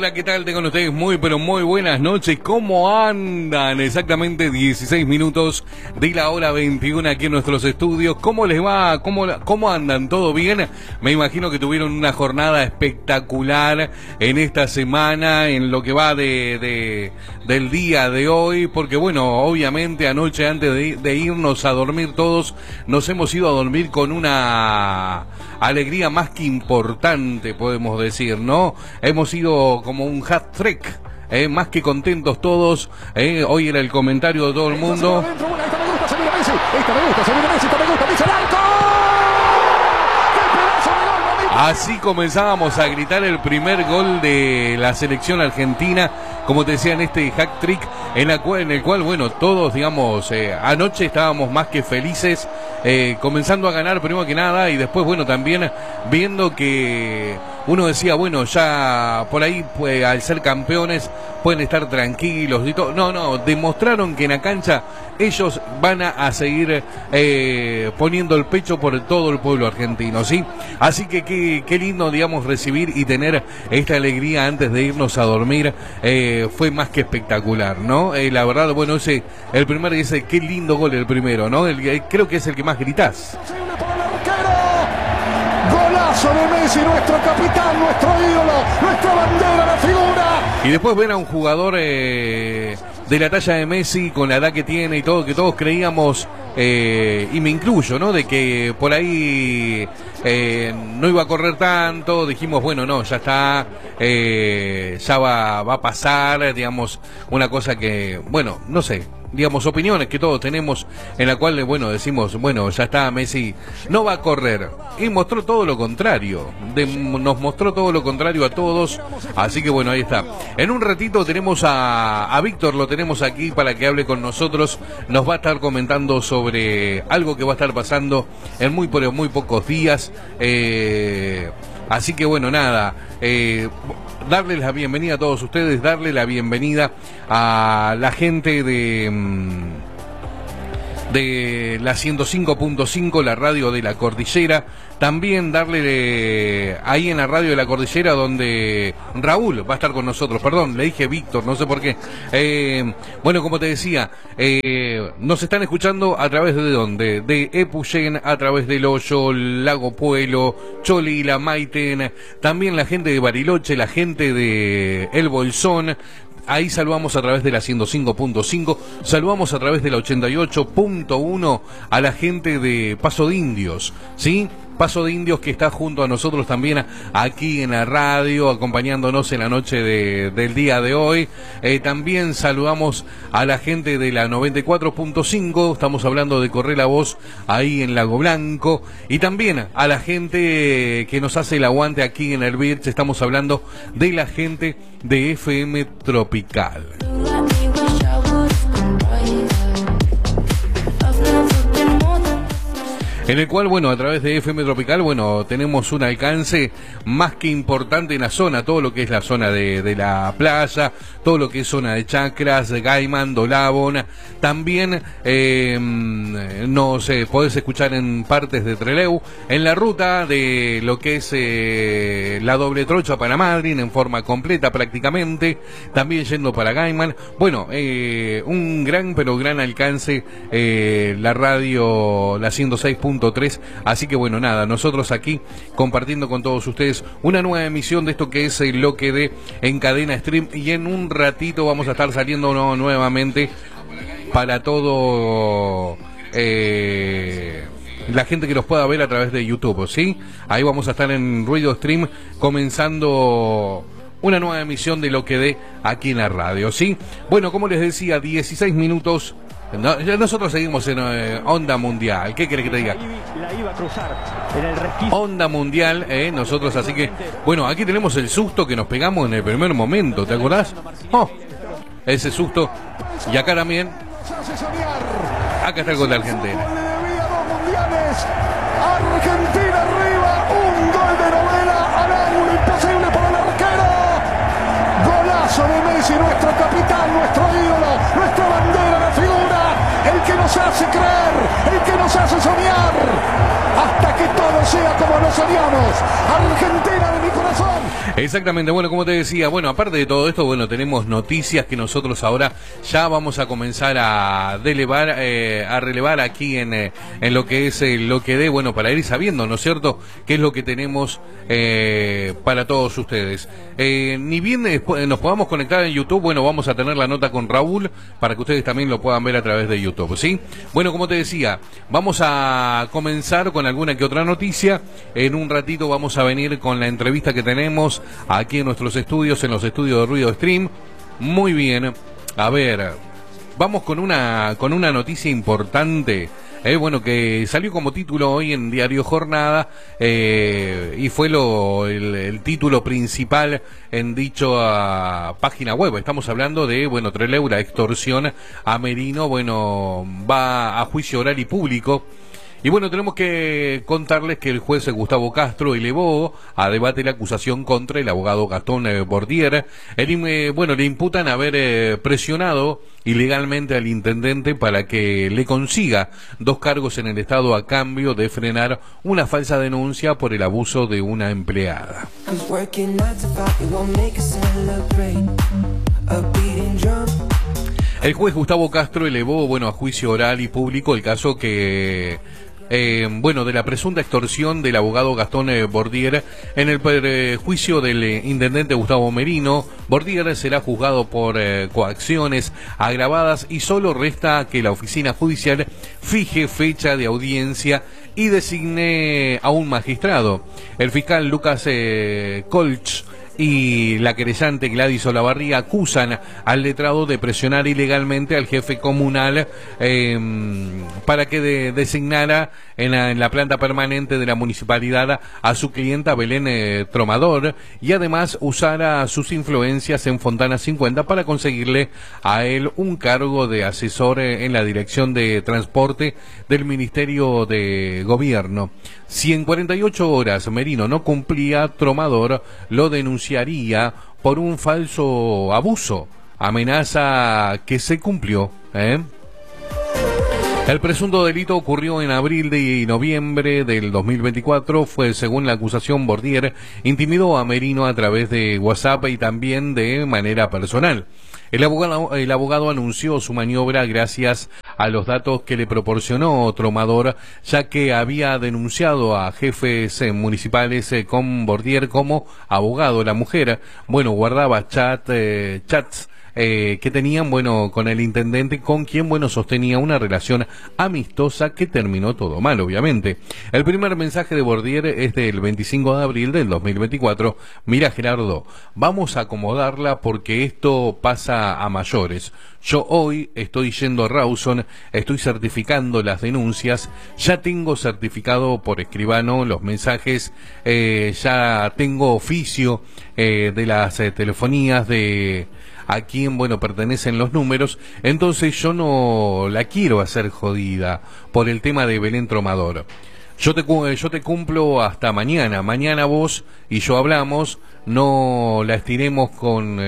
hola, ¿qué tal? Tengan ustedes muy, pero muy buenas noches. ¿Cómo andan? Exactamente 16 minutos de la hora 21 aquí en nuestros estudios. ¿Cómo les va? ¿Cómo andan? ¿Todo bien? Me imagino que tuvieron una jornada espectacular en esta semana, en lo que va del día de hoy, porque bueno, obviamente anoche antes de irnos a dormir todos, nos hemos ido a dormir con una alegría más que importante, podemos decir, ¿no? Hemos ido como un hat-trick, más que contentos todos. Hoy era el comentario de todo el mundo. Así comenzábamos a gritar el primer gol de la selección argentina, como te decía, en este hat-trick, en el cual, bueno, todos, digamos, anoche estábamos más que felices, comenzando a ganar primero que nada, y después, bueno, también viendo que uno decía, bueno, ya por ahí, pues, al ser campeones, pueden estar tranquilos y todo. No, demostraron que en la cancha ellos van a seguir poniendo el pecho por todo el pueblo argentino, ¿sí? Así que qué lindo, digamos, recibir y tener esta alegría antes de irnos a dormir. Fue más que espectacular, ¿no? La verdad, bueno, el primero dice, qué lindo gol el primero, ¿no? Creo que es el que más gritás. Golazo de Messi, nuestro capitán, nuestro ídolo, nuestra bandera, la figura. Y después ver a un jugador de la talla de Messi, con la edad que tiene y todo, que todos creíamos, y me incluyo, ¿no? De que por ahí no iba a correr tanto. Dijimos, bueno, no, ya está, ya va a pasar, digamos, una cosa que, bueno, no sé, digamos, opiniones que todos tenemos, en la cual, bueno, decimos, bueno, ya está, Messi no va a correr, y mostró todo lo contrario, nos mostró todo lo contrario a todos. Así que bueno, ahí está. En un ratito tenemos a Víctor, lo tenemos aquí para que hable con nosotros. Nos va a estar comentando sobre algo que va a estar pasando en muy pocos días. Así que bueno, nada, darles la bienvenida a todos ustedes, darle la bienvenida a la gente de la 105.5, la radio de la Cordillera. También darle ahí en la radio de la Cordillera, donde Raúl va a estar con nosotros. Perdón, le dije Víctor, no sé por qué. Bueno, como te decía, nos están escuchando a través de ¿dónde? De Epuyén, a través del Hoyo, Lago Puelo, Cholila, Maiten, también la gente de Bariloche, la gente de El Bolsón. Ahí saludamos a través de la 105.5, saludamos a través de la 88.1 a la gente de Paso de Indios, ¿sí? Paso de Indios, que está junto a nosotros también aquí en la radio, acompañándonos en la noche del día de hoy. También saludamos a la gente de la 94.5, estamos hablando de Corre la Voz ahí en Lago Blanco, y también a la gente que nos hace el aguante aquí en el Birch. Estamos hablando de la gente de FM Tropical. En el cual, bueno, a través de FM Tropical, bueno, tenemos un alcance más que importante en la zona, todo lo que es la zona de la playa, todo lo que es zona de Chacras, de Gaiman, Dolabón. También nos podés escuchar en partes de Trelew, en la ruta de lo que es la doble trocha para Madrid, en forma completa prácticamente, también yendo para Gaiman. Bueno, un gran alcance, la radio, la 106.3. Así que bueno, nada, nosotros aquí compartiendo con todos ustedes una nueva emisión de esto que es lo que de En Cadena Stream, y en un ratito vamos a estar saliendo nuevamente para todo la gente que nos pueda ver a través de YouTube, ¿sí? Ahí vamos a estar en Ruido Stream comenzando una nueva emisión de lo que de aquí en la radio, ¿sí? Bueno, como les decía, 16 minutos. Nosotros seguimos en Onda Mundial. ¿Qué querés que te diga? La iba a cruzar en el resquicio. Onda Mundial, nosotros, así que, bueno, aquí tenemos el susto que nos pegamos en el primer momento, ¿te acordás? Oh, ese susto. Y acá también, acá está el gol de Argentina. Argentina arriba, un gol de novela al ángulo, imposible para el arquero. Golazo de Messi, nuestro capitán, nuestro ídolo, nuestra bandera, la figura, el que nos hace creer, el que nos hace soñar, hasta que todo sea como lo soñamos. Argentina de mi corazón, Exactamente, bueno, como te decía, bueno, aparte de todo esto, bueno, tenemos noticias que nosotros ahora ya vamos a comenzar a relevar aquí en lo que es lo que dé, bueno, para ir sabiendo, ¿no es cierto?, qué es lo que tenemos para todos ustedes. Ni bien nos podamos conectar en YouTube, bueno, vamos a tener la nota con Raúl para que ustedes también lo puedan ver a través de YouTube, ¿sí? Bueno, como te decía, vamos a comenzar con alguna que otra noticia. En un ratito vamos a venir con la entrevista que tenemos aquí en nuestros estudios, en los estudios de Ruido Stream. Muy bien, a ver, vamos con una noticia importante, bueno, que salió como título hoy en Diario Jornada, y fue el título principal en dicha página web. Estamos hablando de, bueno, Trelew, extorsión a Merino, bueno, va a juicio oral y público. Y bueno, tenemos que contarles que el juez Gustavo Castro elevó a debate la acusación contra el abogado Gastón Bordier. Bueno, le imputan haber presionado ilegalmente al intendente para que le consiga 2 cargos en el Estado a cambio de frenar una falsa denuncia por el abuso de una empleada. El juez Gustavo Castro elevó, bueno, a juicio oral y público el caso que... bueno, de la presunta extorsión del abogado Gastón Bordier en el juicio del intendente Gustavo Merino. Bordier será juzgado por coacciones agravadas y solo resta que la oficina judicial fije fecha de audiencia y designe a un magistrado. El fiscal Lucas Colch y la querellante Gladys Olavarría acusan al letrado de presionar ilegalmente al jefe comunal para que designara en la planta permanente de la municipalidad a su clienta Belén Tromador, y además usara sus influencias en Fontana 50 para conseguirle a él un cargo de asesor en la dirección de transporte del Ministerio de Gobierno. Si en 48 horas Merino no cumplía, Tromador lo denunciaría por un falso abuso, amenaza que se cumplió, El presunto delito ocurrió en abril y noviembre del 2024. Fue, según la acusación, Bordier intimidó a Merino a través de WhatsApp y también de manera personal. El abogado anunció su maniobra gracias a los datos que le proporcionó Tromador, ya que había denunciado a jefes municipales con Bordier como abogado. La mujer, bueno, guardaba chats que tenían, bueno, con el intendente, con quien, bueno, sostenía una relación amistosa que terminó todo mal, obviamente. El primer mensaje de Bordier es del 25 de abril del 2024. Mira, Gerardo, vamos a acomodarla porque esto pasa a mayores. Yo hoy estoy yendo a Rawson, estoy certificando las denuncias, ya tengo certificado por escribano los mensajes, ya tengo oficio de las telefonías de a quién, bueno, pertenecen los números. Entonces yo no la quiero hacer jodida por el tema de Belén Tromador. Yo te cumplo hasta mañana. Mañana vos y yo hablamos, no la estiremos con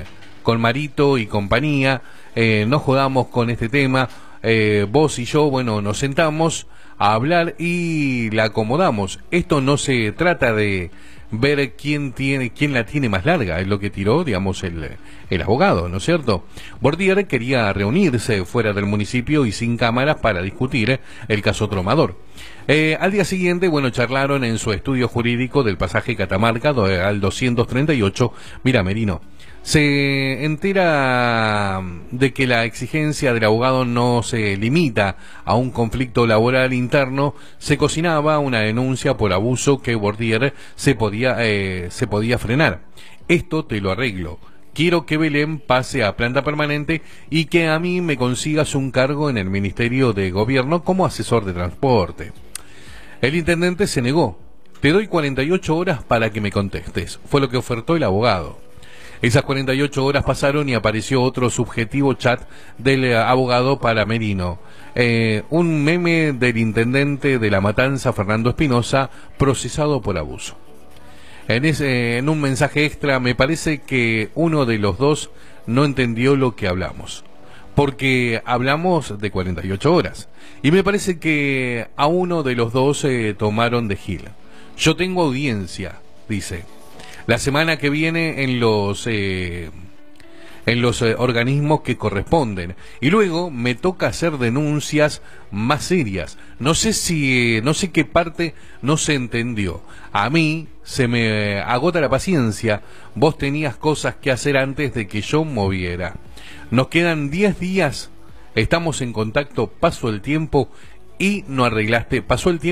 Marito y compañía, no jodamos con este tema. Vos y yo, bueno, nos sentamos a hablar y la acomodamos. Esto no se trata de ver quién la tiene más larga, es lo que tiró, digamos, el abogado, ¿no es cierto? Bordier quería reunirse fuera del municipio y sin cámaras para discutir el caso Tromador. Al día siguiente, bueno, charlaron en su estudio jurídico del pasaje Catamarca al 238. Mira, Merino se entera de que la exigencia del abogado no se limita a un conflicto laboral interno. Se cocinaba una denuncia por abuso que Bordier se podía frenar. Esto te lo arreglo. Quiero que Belén pase a planta permanente y que a mí me consigas un cargo en el Ministerio de Gobierno como asesor de transporte. El intendente se negó. Te doy 48 horas para que me contestes. Fue lo que ofertó el abogado. Esas 48 horas pasaron y apareció otro subjetivo chat del abogado para Merino. Un meme del intendente de La Matanza, Fernando Espinosa, procesado por abuso. En un mensaje extra, me parece que uno de los dos no entendió lo que hablamos, porque hablamos de 48 horas, y me parece que a uno de los dos tomaron de gil. Yo tengo audiencia, dice. la semana que viene en los organismos que corresponden. Y luego me toca hacer denuncias más serias. No sé qué parte no se entendió. A mí se me agota la paciencia. Vos tenías cosas que hacer antes de que yo moviera. Nos quedan 10 días. Estamos en contacto. Pasó el tiempo y no arreglaste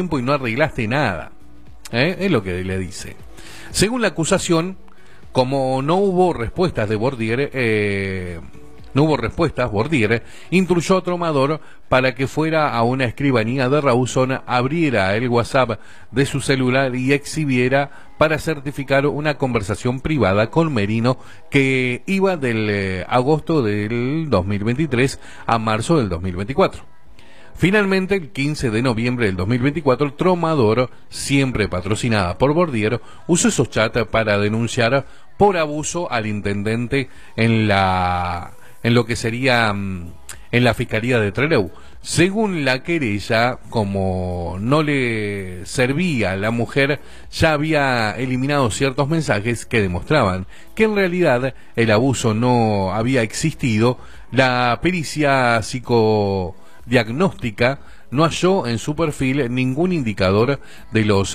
nada. Es lo que le dice. Según la acusación, como no hubo respuestas de Bordier, Bordier instruyó a Tromador para que fuera a una escribanía de Rawson, abriera el WhatsApp de su celular y exhibiera para certificar una conversación privada con Merino que iba del agosto del 2023 a marzo del 2024. Finalmente, el 15 de noviembre del 2024, Tromador, siempre patrocinada por Bordier, usó esos chats para denunciar por abuso al intendente en lo que sería en la Fiscalía de Trelew. Según la querella, como no le servía, la mujer ya había eliminado ciertos mensajes que demostraban que en realidad el abuso no había existido. La pericia psicodiagnóstica no halló en su perfil ningún indicador de los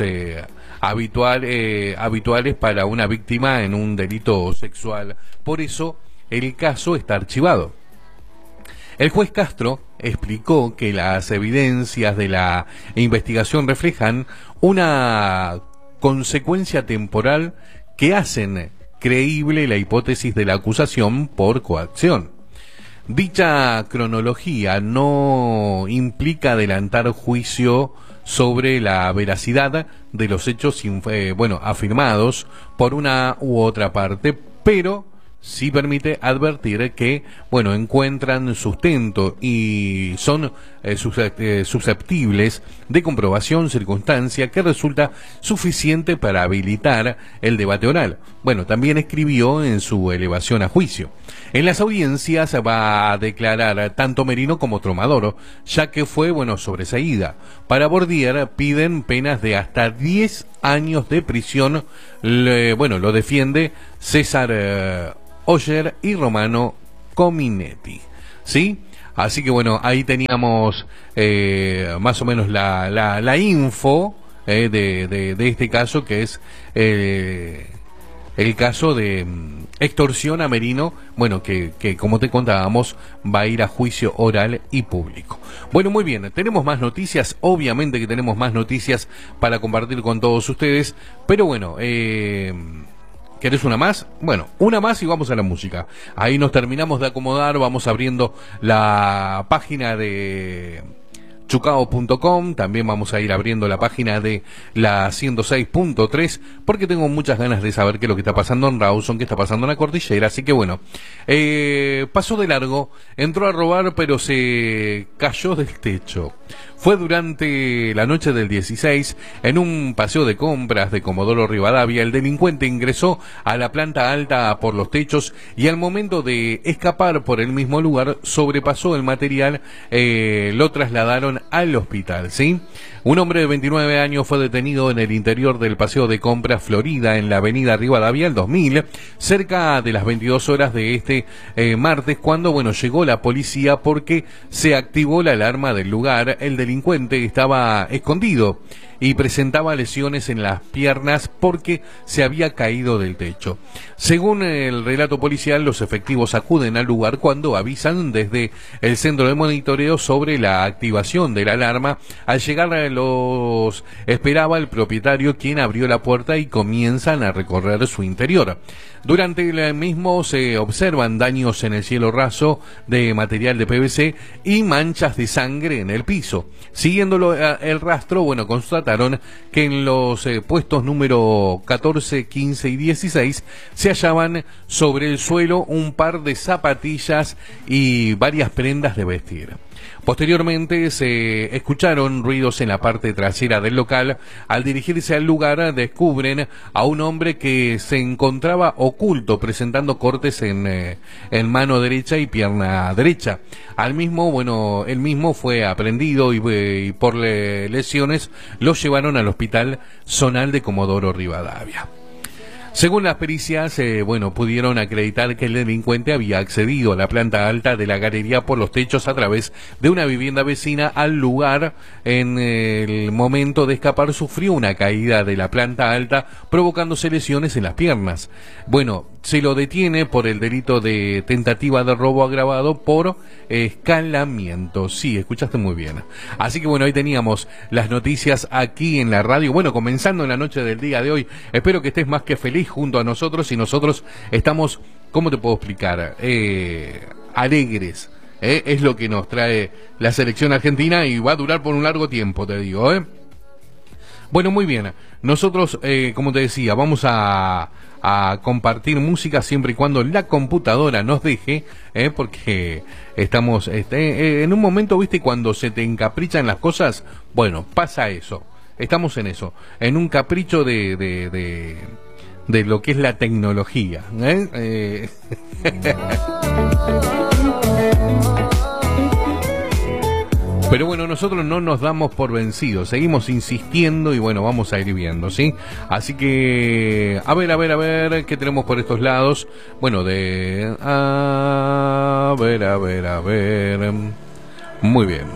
habituales para una víctima en un delito sexual. Por eso el caso está archivado. El juez Castro explicó que las evidencias de la investigación reflejan una consecuencia temporal que hacen creíble la hipótesis de la acusación por coacción. Dicha cronología no implica adelantar juicio sobre la veracidad de los hechos afirmados por una u otra parte, pero sí permite advertir que, encuentran sustento y son susceptibles de comprobación, circunstancia que resulta suficiente para habilitar el debate oral. También escribió en su elevación a juicio. En las audiencias va a declarar tanto Merino como Tromador, ya que fue, sobreseída. Para Bordier piden penas de hasta 10 años de prisión. Lo defiende César Oyer y Romano Cominetti, ¿sí? Así que ahí teníamos más o menos la info de este caso, que es el caso de extorsión a Merino, que como te contábamos va a ir a juicio oral y público. Muy bien, tenemos más noticias, obviamente que tenemos más noticias para compartir con todos ustedes, pero ¿querés una más? Una más y vamos a la música. Ahí nos terminamos de acomodar, vamos abriendo la página de chucao.com, también vamos a ir abriendo la página de la 106.3, porque tengo muchas ganas de saber qué es lo que está pasando en Rawson, qué está pasando en la cordillera. Así que pasó de largo, entró a robar pero se cayó del techo. Fue durante la noche del 16, en un paseo de compras de Comodoro Rivadavia. El delincuente ingresó a la planta alta por los techos y al momento de escapar por el mismo lugar sobrepasó el material, lo trasladaron al hospital, ¿sí? Un hombre de 29 años fue detenido en el interior del paseo de compras Florida en la avenida Rivadavia, el 2000, cerca de las 22 horas de este martes, cuando llegó la policía porque se activó la alarma del lugar. El delincuente estaba escondido y presentaba lesiones en las piernas porque se había caído del techo. Según el relato policial, los efectivos acuden al lugar cuando avisan desde el centro de monitoreo sobre la activación de la alarma. Al llegar los esperaba el propietario, quien abrió la puerta y comienzan a recorrer su interior. Durante el mismo se observan daños en el cielo raso de material de PVC y manchas de sangre en el piso. Siguiendo el rastro, constataron que en los puestos número 14, 15 y 16 se hallaban sobre el suelo un par de zapatillas y varias prendas de vestir. Posteriormente se escucharon ruidos en la parte trasera del local. Al dirigirse al lugar descubren a un hombre que se encontraba oculto, presentando cortes en mano derecha y pierna derecha. Él mismo fue aprehendido y por lesiones lo llevaron al hospital zonal de Comodoro Rivadavia. Según las pericias, pudieron acreditar que el delincuente había accedido a la planta alta de la galería por los techos a través de una vivienda vecina al lugar. En el momento de escapar sufrió una caída de la planta alta, provocándose lesiones en las piernas. Bueno, se lo detiene por el delito de tentativa de robo agravado por escalamiento. Sí, escuchaste muy bien. Así que bueno, ahí teníamos las noticias aquí en la radio. Bueno, comenzando en la noche del día de hoy, espero que estés más que feliz junto a nosotros, y nosotros estamos, ¿cómo te puedo explicar? Alegres. Es lo que nos trae la selección argentina y va a durar por un largo tiempo, te digo. Bueno, muy bien. Nosotros, como te decía, vamos a compartir música siempre y cuando la computadora nos deje, porque estamos en un momento, viste, cuando se te encaprichan las cosas, bueno, pasa eso. Estamos en eso, en un capricho de lo que es la tecnología. Pero bueno, nosotros no nos damos por vencidos, seguimos insistiendo y bueno, vamos a ir viendo, ¿sí? Así que, a ver, ¿qué tenemos por estos lados? Bueno, a ver. Muy bien.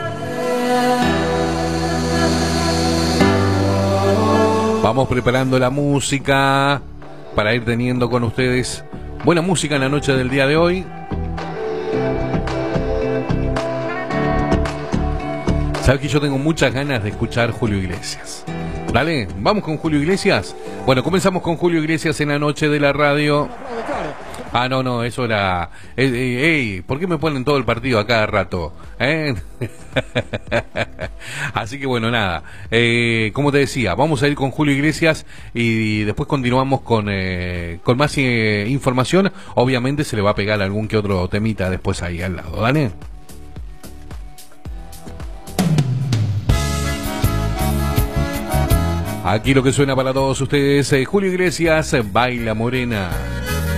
Vamos preparando la música para ir teniendo con ustedes buena música en la noche del día de hoy. Sabes que yo tengo muchas ganas de escuchar Julio Iglesias. Dale, vamos con Julio Iglesias. Bueno, comenzamos con Julio Iglesias en la noche de la radio. Ah, no, eso era... ¿por qué me ponen todo el partido a cada rato? Así que bueno, nada. Como te decía, vamos a ir con Julio Iglesias y después continuamos con más información. Obviamente se le va a pegar algún que otro temita después ahí al lado, ¿dale? Aquí lo que suena para todos ustedes, Julio Iglesias, Baila Morena.